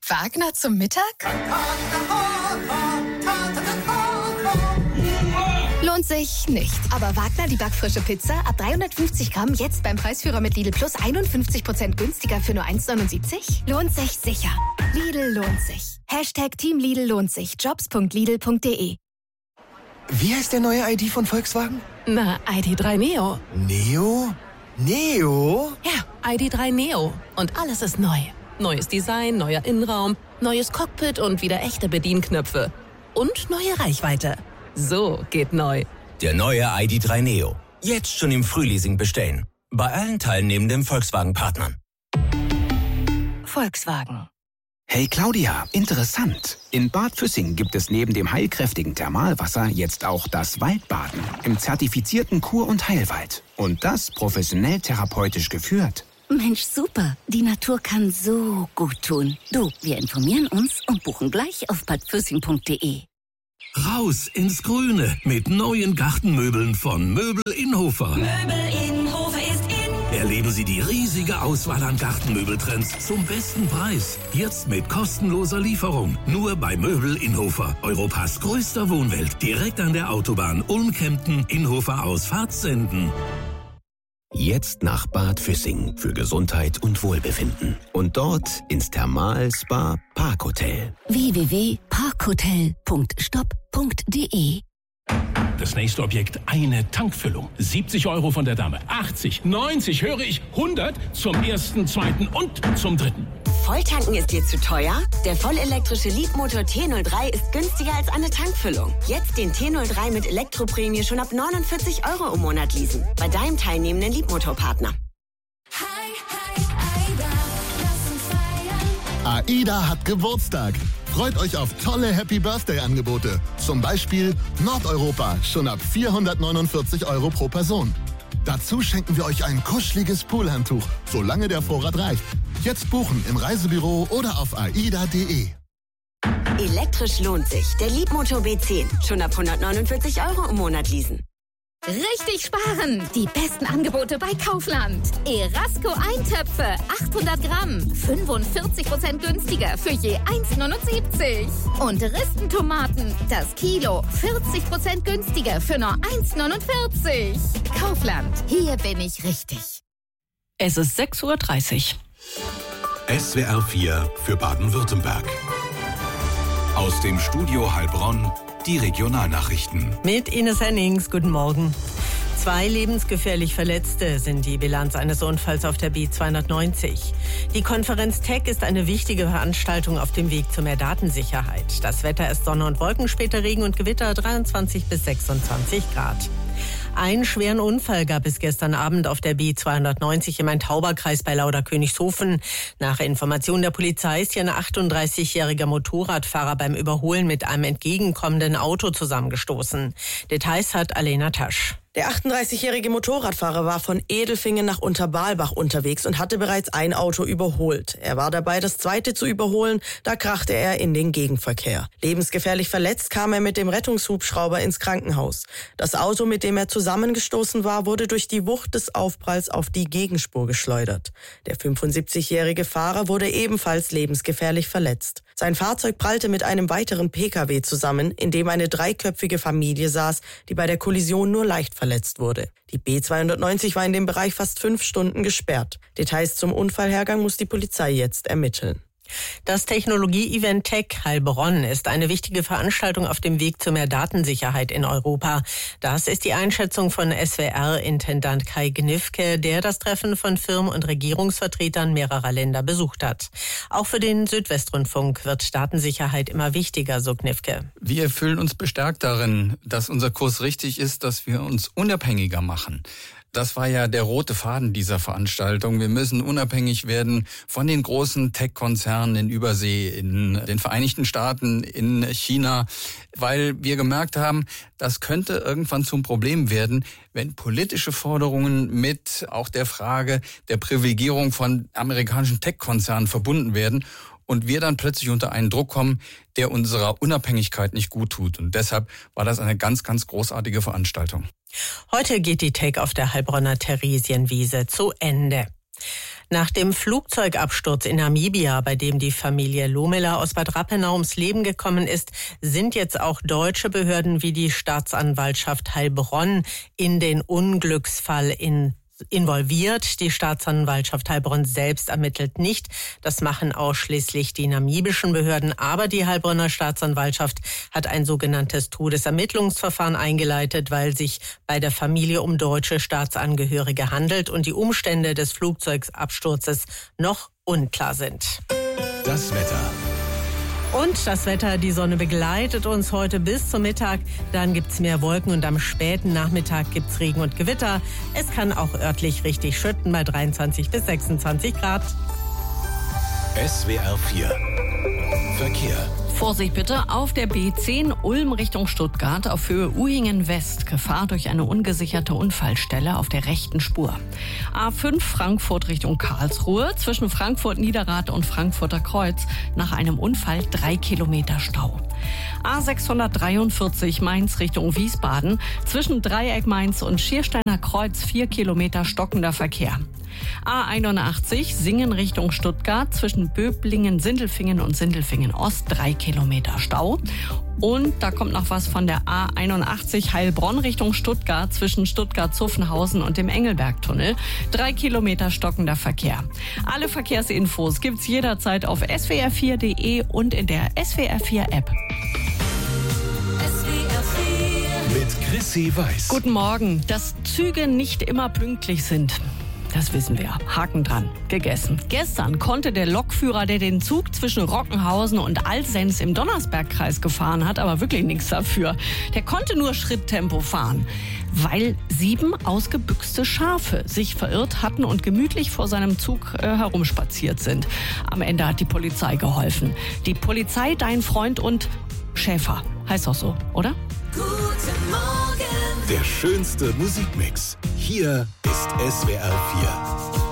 Wagner zum Mittag? Lohnt sich nicht. Aber Wagner, die backfrische Pizza, ab 350 Gramm, jetzt beim Preisführer mit Lidl Plus 51% günstiger für nur 1,79? Lohnt sich sicher. Lidl lohnt sich. Team Lidl lohnt sich. Jobs.lidl.de. Wie heißt der neue ID von Volkswagen? Na, ID.3 Neo. Neo? Neo? Ja, ID.3 Neo. Und alles ist neu. Neues Design, neuer Innenraum, neues Cockpit und wieder echte Bedienknöpfe. Und neue Reichweite. So geht neu. Der neue ID.3 Neo. Jetzt schon im Frühleasing bestellen. Bei allen teilnehmenden Volkswagen-Partnern. Volkswagen. Hey Claudia, interessant. In Bad Füssing gibt es neben dem heilkräftigen Thermalwasser jetzt auch das Waldbaden im zertifizierten Kur- und Heilwald. Und das professionell therapeutisch geführt. Mensch, super. Die Natur kann so gut tun. Du, wir informieren uns und buchen gleich auf badfüssing.de. Raus ins Grüne mit neuen Gartenmöbeln von Möbel Inhofer. Möbel Inhofer ist in. Erleben Sie die riesige Auswahl an Gartenmöbeltrends zum besten Preis. Jetzt mit kostenloser Lieferung. Nur bei Möbel Inhofer. Europas größter Wohnwelt. Direkt an der Autobahn Ulm-Kempten, Inhofer Ausfahrt Senden. Jetzt nach Bad Füssing für Gesundheit und Wohlbefinden. Und dort ins Thermal-Spa Parkhotel. www.parkhotel.stop.de. Das nächste Objekt, eine Tankfüllung. 70 € von der Dame, 80, 90, höre ich, 100 zum ersten, zweiten und zum dritten. Volltanken ist dir zu teuer? Der vollelektrische Leapmotor T03 ist günstiger als eine Tankfüllung. Jetzt den T03 mit Elektroprämie schon ab 49 € im Monat leasen. Bei deinem teilnehmenden Leapmotor-Partner. AIDA hat Geburtstag. Freut euch auf tolle Happy-Birthday-Angebote. Zum Beispiel Nordeuropa, schon ab 449 € pro Person. Dazu schenken wir euch ein kuscheliges Poolhandtuch, solange der Vorrat reicht. Jetzt buchen im Reisebüro oder auf aida.de. Elektrisch lohnt sich. Der Leapmotor B10. Schon ab 149 € im Monat leasen. Richtig sparen! Die besten Angebote bei Kaufland. Erasco Eintöpfe, 800 Gramm, 45% günstiger für je 1,79. Und Ristentomaten, das Kilo, 40% günstiger für nur 1,49. Kaufland, hier bin ich richtig. Es ist 6:30 Uhr. SWR 4 für Baden-Württemberg. Aus dem Studio Heilbronn die Regionalnachrichten. Mit Ines Hennings, guten Morgen. 2 lebensgefährlich Verletzte sind die Bilanz eines Unfalls auf der B290. Die Konferenz Tech ist eine wichtige Veranstaltung auf dem Weg zu mehr Datensicherheit. Das Wetter ist Sonne und Wolken, später Regen und Gewitter, 23 bis 26 Grad. Einen schweren Unfall gab es gestern Abend auf der B290 im Main-Tauber-Kreis bei Lauderkönigshofen. Nach Informationen der Polizei ist hier ein 38-jähriger Motorradfahrer beim Überholen mit einem entgegenkommenden Auto zusammengestoßen. Details hat Alena Tasch. Der 38-jährige Motorradfahrer war von Edelfingen nach Unterbalbach unterwegs und hatte bereits ein Auto überholt. Er war dabei, das zweite zu überholen, da krachte er in den Gegenverkehr. Lebensgefährlich verletzt kam er mit dem Rettungshubschrauber ins Krankenhaus. Das Auto, mit dem er zusammengestoßen war, wurde durch die Wucht des Aufpralls auf die Gegenspur geschleudert. Der 75-jährige Fahrer wurde ebenfalls lebensgefährlich verletzt. Sein Fahrzeug prallte mit einem weiteren Pkw zusammen, in dem eine 3-köpfige Familie saß, die bei der Kollision nur leicht verletzt wurde. Die B290 war in dem Bereich fast 5 Stunden gesperrt. Details zum Unfallhergang muss die Polizei jetzt ermitteln. Das Technologie-Event Tech Heilbronn ist eine wichtige Veranstaltung auf dem Weg zu mehr Datensicherheit in Europa. Das ist die Einschätzung von SWR-Intendant Kai Gnifke, der das Treffen von Firmen und Regierungsvertretern mehrerer Länder besucht hat. Auch für den Südwestrundfunk wird Datensicherheit immer wichtiger, so Gnifke. Wir fühlen uns bestärkt darin, dass unser Kurs richtig ist, dass wir uns unabhängiger machen. Das war ja der rote Faden dieser Veranstaltung. Wir müssen unabhängig werden von den großen Tech-Konzernen in Übersee, in den Vereinigten Staaten, in China, weil wir gemerkt haben, das könnte irgendwann zum Problem werden, wenn politische Forderungen mit auch der Frage der Privilegierung von amerikanischen Tech-Konzernen verbunden werden und wir dann plötzlich unter einen Druck kommen, der unserer Unabhängigkeit nicht gut tut. Und deshalb war das eine ganz, ganz großartige Veranstaltung. Heute geht die Tech auf der Heilbronner Theresienwiese zu Ende. Nach dem Flugzeugabsturz in Namibia, bei dem die Familie Lohmiller aus Bad Rappenau ums Leben gekommen ist, sind jetzt auch deutsche Behörden wie die Staatsanwaltschaft Heilbronn in den Unglücksfall involviert. Die Staatsanwaltschaft Heilbronn selbst ermittelt nicht. Das machen ausschließlich die namibischen Behörden. Aber die Heilbronner Staatsanwaltschaft hat ein sogenanntes Todesermittlungsverfahren eingeleitet, weil sich bei der Familie um deutsche Staatsangehörige handelt und die Umstände des Flugzeugabsturzes noch unklar sind. Das Wetter. Und das Wetter, die Sonne begleitet uns heute bis zum Mittag. Dann gibt's mehr Wolken und am späten Nachmittag gibt's Regen und Gewitter. Es kann auch örtlich richtig schütten bei 23 bis 26 Grad. SWR 4 Verkehr. Vorsicht bitte, auf der B10 Ulm Richtung Stuttgart auf Höhe Uhingen West. Gefahr durch eine ungesicherte Unfallstelle auf der rechten Spur. A5 Frankfurt Richtung Karlsruhe. Zwischen Frankfurt-Niederrad und Frankfurter Kreuz nach einem Unfall 3 Kilometer Stau. A643 Mainz Richtung Wiesbaden. Zwischen Dreieck Mainz und Schiersteiner Kreuz 4 Kilometer stockender Verkehr. A81 Singen Richtung Stuttgart. Zwischen Böblingen, Sindelfingen und Sindelfingen Ost 3 Kilometer Stau. Und da kommt noch was von der A81 Heilbronn Richtung Stuttgart zwischen Stuttgart-Zuffenhausen und dem Engelbergtunnel. 3 Kilometer stockender Verkehr. Alle Verkehrsinfos gibt's jederzeit auf swr4.de und in der SWR4-App. Mit Chrissy Weiß. Guten Morgen. Dass Züge nicht immer pünktlich sind, das wissen wir. Haken dran. Gegessen. Gestern konnte der Lokführer, der den Zug zwischen Rockenhausen und Alsenz im Donnersbergkreis gefahren hat, aber wirklich nichts dafür. Der konnte nur Schritttempo fahren, weil 7 ausgebüxte Schafe sich verirrt hatten und gemütlich vor seinem Zug herumspaziert sind. Am Ende hat die Polizei geholfen. Die Polizei, dein Freund und Schäfer. Heißt auch so, oder? Guten Morgen. Der schönste Musikmix. Hier ist SWR 4.